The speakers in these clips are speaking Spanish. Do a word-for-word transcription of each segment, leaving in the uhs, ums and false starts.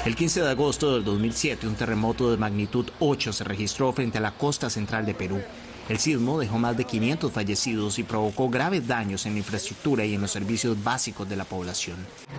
El quince de agosto del dos mil siete, un terremoto de magnitud ocho se registró frente a la costa central de Perú. El sismo dejó más de quinientos fallecidos y provocó graves daños en la infraestructura y en los servicios básicos de la población.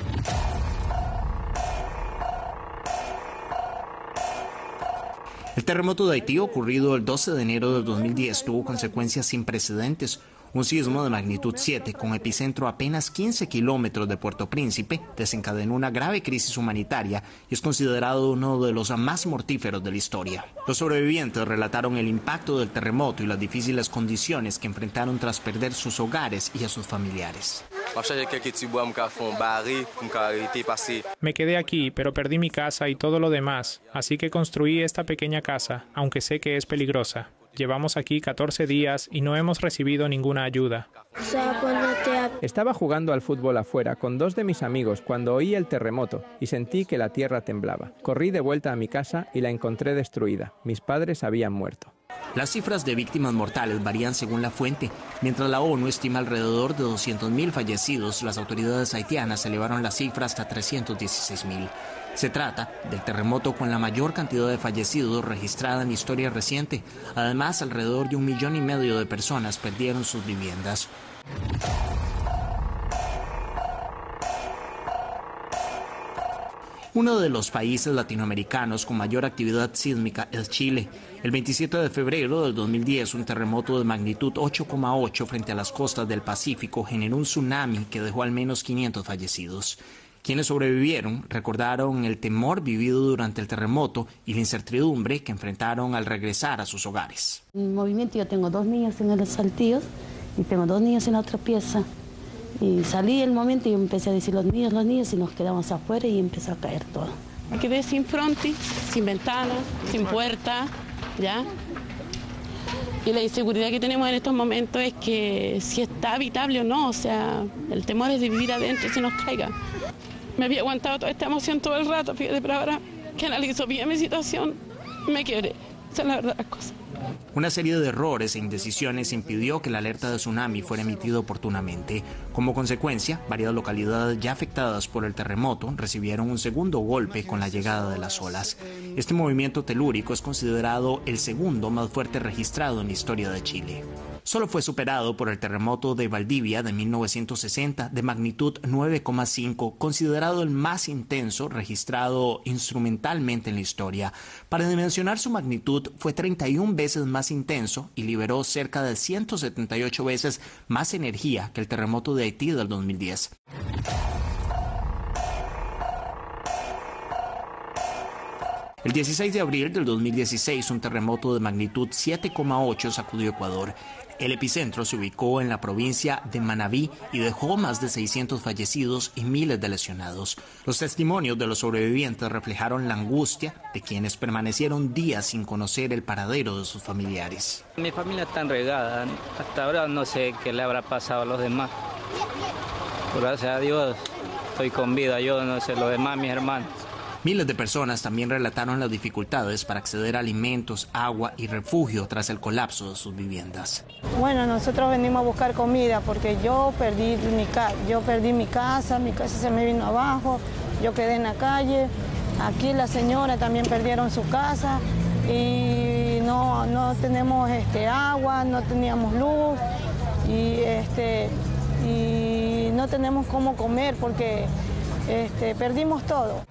El terremoto de Haití, ocurrido el doce de enero del dos mil diez, tuvo consecuencias sin precedentes. Un sismo de magnitud siete, con epicentro a apenas quince kilómetros de Puerto Príncipe, desencadenó una grave crisis humanitaria y es considerado uno de los más mortíferos de la historia. Los sobrevivientes relataron el impacto del terremoto y las difíciles condiciones que enfrentaron tras perder sus hogares y a sus familiares. Me quedé aquí, pero perdí mi casa y todo lo demás, así que construí esta pequeña casa, aunque sé que es peligrosa. Llevamos aquí catorce días y no hemos recibido ninguna ayuda. Estaba jugando al fútbol afuera con dos de mis amigos cuando oí el terremoto y sentí que la tierra temblaba. Corrí de vuelta a mi casa y la encontré destruida. Mis padres habían muerto. Las cifras de víctimas mortales varían según la fuente. Mientras la ONU estima alrededor de doscientos mil fallecidos, las autoridades haitianas elevaron la cifra hasta trescientos dieciséis mil. Se trata del terremoto con la mayor cantidad de fallecidos registrada en historia reciente. Además, alrededor de un millón y medio de personas perdieron sus viviendas. Uno de los países latinoamericanos con mayor actividad sísmica es Chile. El veintisiete de febrero del dos mil diez, un terremoto de magnitud ocho coma ocho frente a las costas del Pacífico generó un tsunami que dejó al menos quinientos fallecidos. Quienes sobrevivieron recordaron el temor vivido durante el terremoto y la incertidumbre que enfrentaron al regresar a sus hogares. En el movimiento yo tengo dos niños en el Saltillo y tengo dos niños en la otra pieza. Y salí el momento y empecé a decir los niños, los niños, y nos quedamos afuera y empezó a caer todo. Me quedé sin frontis, sin ventana, sin puerta, ¿ya? Y la inseguridad que tenemos en estos momentos es que si está habitable o no, o sea, el temor es de vivir adentro y se nos caiga. Me había aguantado toda esta emoción todo el rato, fíjate, pero ahora que analizo bien mi situación, me quebré. Esa es la verdad de las cosas. Una serie de errores e indecisiones impidió que la alerta de tsunami fuera emitida oportunamente. Como consecuencia, varias localidades ya afectadas por el terremoto recibieron un segundo golpe con la llegada de las olas. Este movimiento telúrico es considerado el segundo más fuerte registrado en la historia de Chile. Solo fue superado por el terremoto de Valdivia de mil novecientos sesenta de magnitud nueve coma cinco, considerado el más intenso registrado instrumentalmente en la historia. Para dimensionar su magnitud, fue treinta y una veces más intenso y liberó cerca de ciento setenta y ocho veces más energía que el terremoto de Haití del dos mil diez. El dieciséis de abril del dos mil dieciséis, un terremoto de magnitud siete coma ocho sacudió Ecuador. El epicentro se ubicó en la provincia de Manabí y dejó más de seiscientos fallecidos y miles de lesionados. Los testimonios de los sobrevivientes reflejaron la angustia de quienes permanecieron días sin conocer el paradero de sus familiares. Mi familia está regada. Hasta ahora no sé qué le habrá pasado a los demás. Gracias a Dios estoy con vida, yo no sé, los demás, mis hermanos. Miles de personas también relataron las dificultades para acceder a alimentos, agua y refugio tras el colapso de sus viviendas. Bueno, nosotros venimos a buscar comida porque yo perdí mi, ca yo perdí mi casa, mi casa se me vino abajo, yo quedé en la calle. Aquí la señora también perdieron su casa y no, no tenemos este, agua, no teníamos luz y, este, y no tenemos cómo comer porque este, perdimos todo.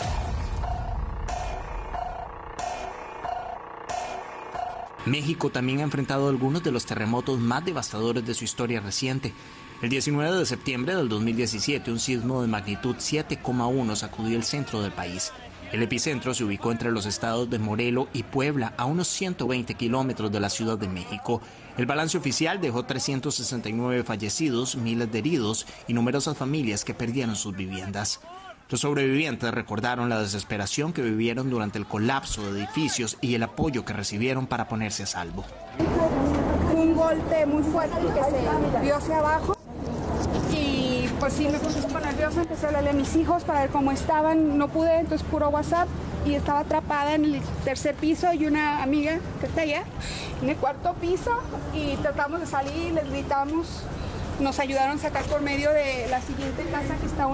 México también ha enfrentado algunos de los terremotos más devastadores de su historia reciente. El diecinueve de septiembre del dos mil diecisiete, un sismo de magnitud siete coma uno sacudió el centro del país. El epicentro se ubicó entre los estados de Morelos y Puebla, a unos ciento veinte kilómetros de la Ciudad de México. El balance oficial dejó trescientos sesenta y nueve fallecidos, miles de heridos y numerosas familias que perdieron sus viviendas. Los sobrevivientes recordaron la desesperación que vivieron durante el colapso de edificios y el apoyo que recibieron para ponerse a salvo. Un golpe muy fuerte que se vio hacia abajo y pues sí me puse un poco nerviosa, empecé a hablarle a mis hijos para ver cómo estaban, no pude, entonces puro WhatsApp y estaba atrapada en el tercer piso y una amiga que está allá en el cuarto piso y tratamos de salir, les gritamos, nos ayudaron a sacar por medio de la siguiente casa que está